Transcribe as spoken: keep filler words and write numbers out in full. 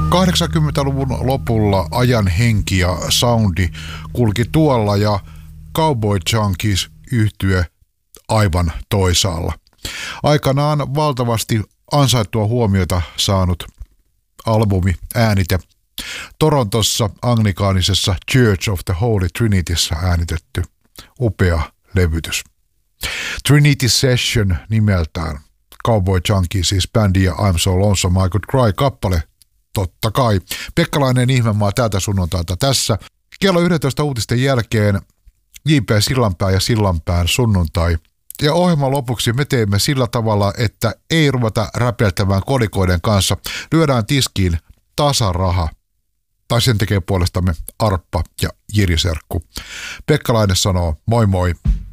kahdeksankymmentäluvun lopulla ajan henki ja soundi kulki tuolla ja Cowboy Junkies -yhtye aivan toisaalla. Aikanaan valtavasti ansaittua huomiota saanut albumi, äänite, Torontossa anglikaanisessa Church of the Holy Trinityssä äänitetty upea levytys. Trinity Session nimeltään. Cowboy Junkies siis bändi ja I'm So Lonesome I Could Cry -kappale. Totta kai. Pekkalainen ihmemaa täältä sunnuntailta tässä. Kello yksitoista uutisten jälkeen J P Sillanpää ja Sillanpään sunnuntai. Ja ohjelman lopuksi me teemme sillä tavalla, että ei ruveta räpeltämään kolikoiden kanssa. Lyödään tiskiin tasaraha. Tai sen tekee puolestamme Arppa ja Jiri Serkku. Pekkalainen sanoo moi moi.